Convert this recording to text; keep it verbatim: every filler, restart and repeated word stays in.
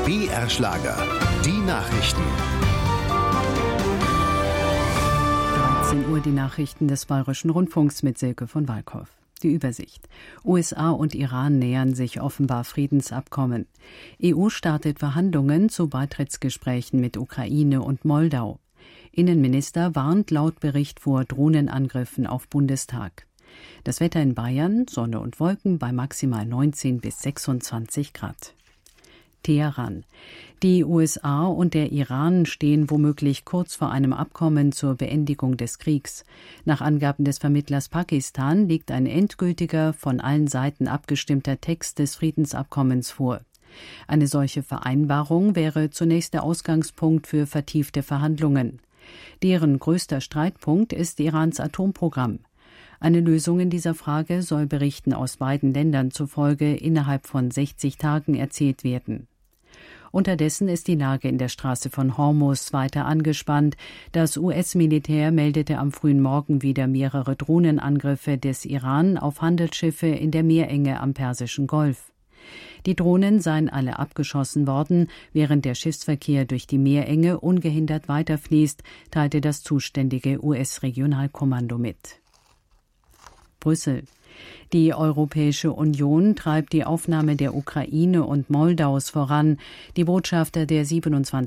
B R Schlager, die Nachrichten. dreizehn Uhr die Nachrichten des Bayerischen Rundfunks mit Silke von Walkhoff. Die Übersicht. U S A und Iran nähern sich offenbar Friedensabkommen. E U startet Verhandlungen zu Beitrittsgesprächen mit Ukraine und Moldau. Innenminister warnt laut Bericht vor Drohnenangriffen auf Bundestag. Das Wetter in Bayern, Sonne und Wolken bei maximal neunzehn bis sechsundzwanzig Grad. Teheran. Die U S A und der Iran stehen womöglich kurz vor einem Abkommen zur Beendigung des Kriegs. Nach Angaben des Vermittlers Pakistan liegt ein endgültiger, von allen Seiten abgestimmter Text des Friedensabkommens vor. Eine solche Vereinbarung wäre zunächst der Ausgangspunkt für vertiefte Verhandlungen. Deren größter Streitpunkt ist Irans Atomprogramm. Eine Lösung in dieser Frage soll Berichten aus beiden Ländern zufolge innerhalb von sechzig Tagen erzielt werden. Unterdessen ist die Lage in der Straße von Hormuz weiter angespannt. Das U S-Militär meldete am frühen Morgen wieder mehrere Drohnenangriffe des Iran auf Handelsschiffe in der Meerenge am Persischen Golf. Die Drohnen seien alle abgeschossen worden, während der Schiffsverkehr durch die Meerenge ungehindert weiterfließt, teilte das zuständige U S-Regionalkommando mit. Brüssel. Die Europäische Union treibt die Aufnahme der Ukraine und Moldaus voran. Die Botschafter der siebenundzwanzig